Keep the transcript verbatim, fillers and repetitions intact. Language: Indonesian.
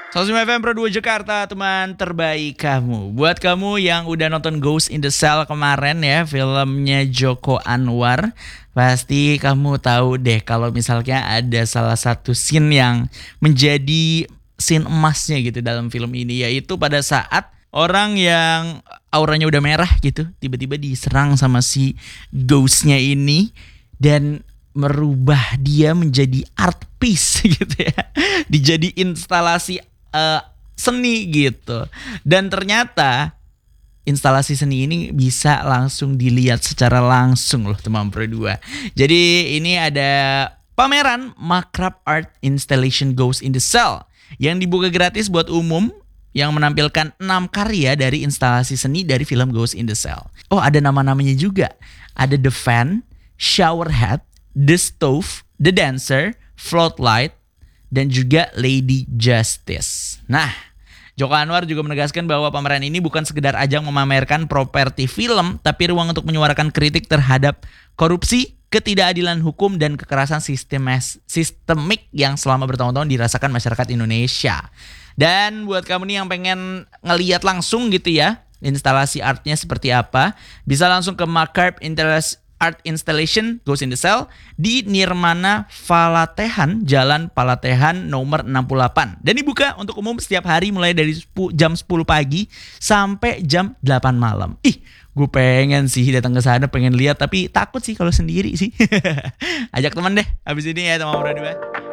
seratus lima F M Pro dua Jakarta, teman terbaik kamu. Buat kamu yang udah nonton Ghost in the Shell kemarin ya, filmnya Joko Anwar, pasti kamu tahu deh kalau misalnya ada salah satu scene yang menjadi scene emasnya gitu dalam film ini, yaitu pada saat orang yang auranya udah merah gitu tiba-tiba diserang sama si ghostnya ini dan merubah dia menjadi art piece gitu ya, dijadi instalasi uh, seni gitu. Dan ternyata instalasi seni ini bisa langsung dilihat secara langsung loh teman Pro dua. Jadi ini ada pameran Makrab Art Installation Ghost in the Shell yang dibuka gratis buat umum, yang menampilkan enam karya dari instalasi seni dari film Ghost in the Shell. Oh, ada nama-namanya juga. Ada The Fan, Shower Head, The Stove, The Dancer, Floodlight, dan juga Lady Justice. Nah, Joko Anwar juga menegaskan bahwa pameran ini bukan sekedar ajang memamerkan properti film, tapi ruang untuk menyuarakan kritik terhadap korupsi, ketidakadilan hukum, dan kekerasan sistemis, sistemik yang selama bertahun-tahun dirasakan masyarakat Indonesia. Dan buat kamu nih yang pengen ngeliat langsung gitu ya, instalasi artnya seperti apa, bisa langsung ke Makrab Art Installation Ghost in the Shell di Nirmana Palatehan, Jalan Palatehan nomor enam puluh delapan. Dan dibuka untuk umum setiap hari mulai dari jam sepuluh pagi sampai jam delapan malam. Ih, gue pengen sih datang ke sana, pengen lihat, tapi takut sih kalau sendiri sih. Ajak teman deh habis ini ya teman berdua.